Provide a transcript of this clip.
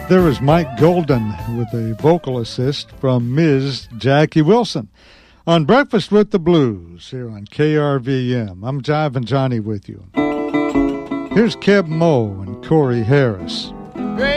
There is Mike Golden with a vocal assist from Ms. Jackie Wilson on Breakfast with the Blues here on KRVM. I'm Jive and Johnny with you. Here's Keb Mo and Corey Harris.